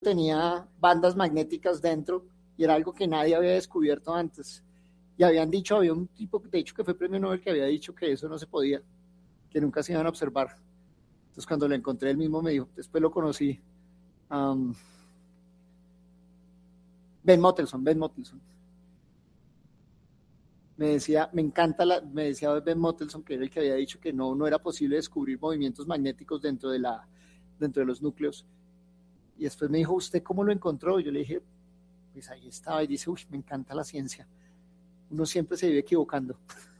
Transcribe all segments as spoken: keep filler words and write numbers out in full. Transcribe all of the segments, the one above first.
tenía bandas magnéticas dentro y era algo que nadie había descubierto antes. Y habían dicho, había un tipo, de hecho, que fue premio Nobel, que había dicho que eso no se podía, que nunca se iban a observar. Entonces, cuando lo encontré, él mismo me dijo, después lo conocí, um, Ben Mottelson, Ben Mottelson. Me decía, me encanta, la, me decía Ben Mottelson, que era el que había dicho que no, no era posible descubrir movimientos magnéticos dentro de, la, dentro de los núcleos. Y después me dijo, ¿usted cómo lo encontró? Yo le dije, pues ahí estaba, y dice, uy, me encanta la ciencia. Uno siempre se vive equivocando.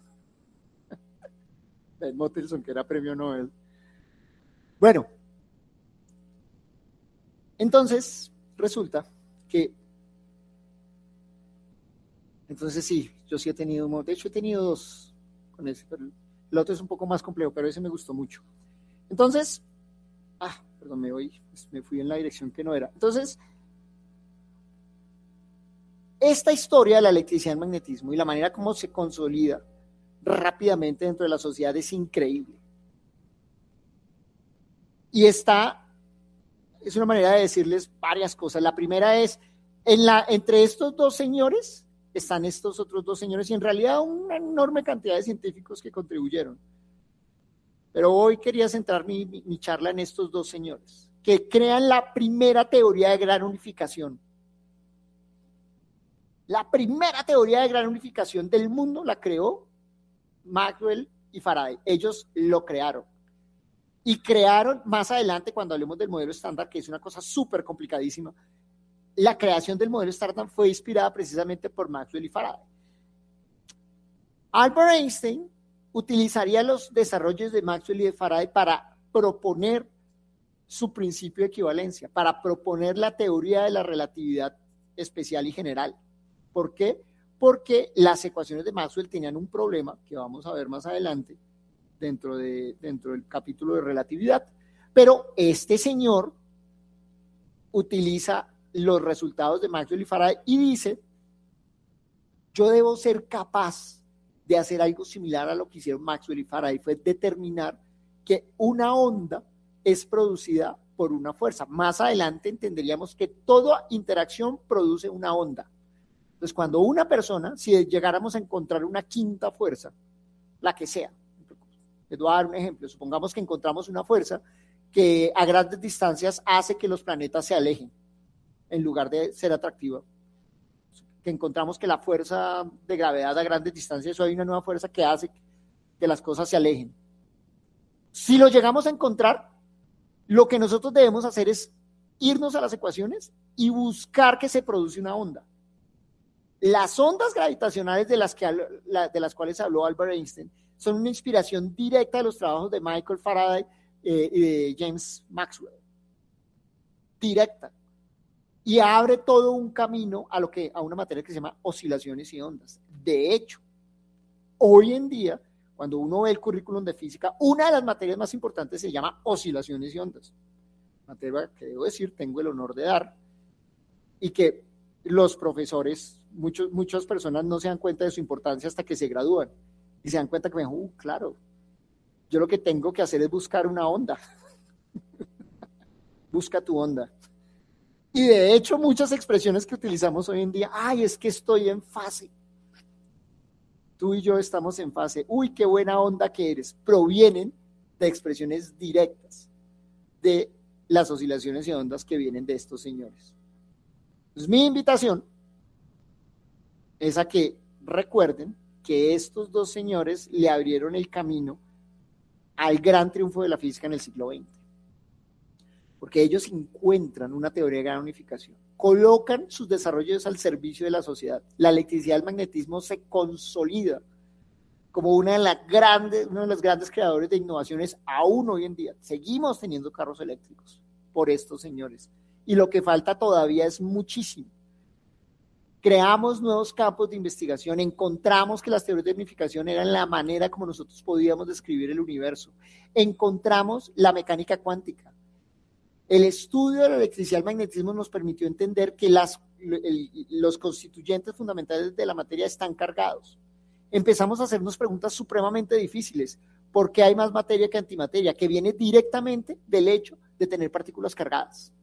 Ben Mottelson, que era premio Nobel. Bueno, entonces resulta que, entonces sí, yo sí he tenido, de hecho he tenido dos con ese, pero el otro es un poco más complejo, pero ese me gustó mucho. Entonces, ah, perdón, me voy, me fui en la dirección que no era. Entonces, esta historia de la electricidad y el magnetismo y la manera como se consolida rápidamente dentro de la sociedad es increíble. Y está, es una manera de decirles varias cosas. La primera es, en la, entre estos dos señores están estos otros dos señores y en realidad una enorme cantidad de científicos que contribuyeron. Pero hoy quería centrar mi, mi, mi charla en estos dos señores, que crean la primera teoría de gran unificación. La primera teoría de gran unificación del mundo la creó Maxwell y Faraday. Ellos lo crearon. Y crearon, más adelante, cuando hablemos del modelo estándar, que es una cosa súper complicadísima, la creación del modelo estándar fue inspirada precisamente por Maxwell y Faraday. Albert Einstein utilizaría los desarrollos de Maxwell y de Faraday para proponer su principio de equivalencia, para proponer la teoría de la relatividad especial y general. ¿Por qué? Porque las ecuaciones de Maxwell tenían un problema que vamos a ver más adelante dentro, de, dentro del capítulo de relatividad. Pero este señor utiliza los resultados de Maxwell y Faraday y dice, yo debo ser capaz de hacer algo similar a lo que hicieron Maxwell y Faraday, fue determinar que una onda es producida por una fuerza. Más adelante entenderíamos que toda interacción produce una onda. Entonces, cuando una persona, si llegáramos a encontrar una quinta fuerza, la que sea, les voy a dar un ejemplo, supongamos que encontramos una fuerza que a grandes distancias hace que los planetas se alejen, en lugar de ser atractiva, que encontramos que la fuerza de gravedad a grandes distancias, eso hay una nueva fuerza que hace que las cosas se alejen. Si lo llegamos a encontrar, lo que nosotros debemos hacer es irnos a las ecuaciones y buscar que se produce una onda. Las ondas gravitacionales de las, que, de las cuales habló Albert Einstein son una inspiración directa de los trabajos de Michael Faraday eh, y de James Maxwell. Directa. Y abre todo un camino a, lo que, a una materia que se llama oscilaciones y ondas. De hecho, hoy en día, cuando uno ve el currículum de física, una de las materias más importantes se llama oscilaciones y ondas. Materia que debo decir, tengo el honor de dar, y que los profesores, muchos, muchas personas no se dan cuenta de su importancia hasta que se gradúan y se dan cuenta que, uh, claro, yo lo que tengo que hacer es buscar una onda. Busca tu onda. Y de hecho, muchas expresiones que utilizamos hoy en día, ay, es que estoy en fase. Tú y yo estamos en fase. Uy, qué buena onda que eres. Provienen de expresiones directas de las oscilaciones y ondas que vienen de estos señores. Entonces, mi invitación es a que recuerden que estos dos señores le abrieron el camino al gran triunfo de la física en el siglo veinte. Porque ellos encuentran una teoría de gran unificación, colocan sus desarrollos al servicio de la sociedad. La electricidad y el magnetismo se consolida como una de las grandes, uno de los grandes creadores de innovaciones aún hoy en día. Seguimos teniendo carros eléctricos por estos señores. Y lo que falta todavía es muchísimo. Creamos nuevos campos de investigación, encontramos que las teorías de unificación eran la manera como nosotros podíamos describir el universo. Encontramos la mecánica cuántica. El estudio de la electricidad y el magnetismo nos permitió entender que las, el, los constituyentes fundamentales de la materia están cargados. Empezamos a hacernos preguntas supremamente difíciles. ¿Por qué hay más materia que antimateria? Que viene directamente del hecho de tener partículas cargadas.